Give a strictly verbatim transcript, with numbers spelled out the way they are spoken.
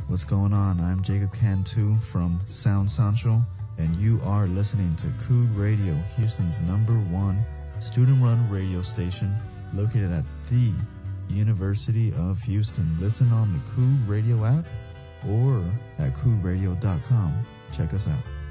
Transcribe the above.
What's going on? I'm Jacob Cantu from Sound Central, and you are listening to Cool Radio, Houston's number one student-run radio station located at the University of Houston. Listen on the Cool Radio app or at cool radio dot com. Check us out.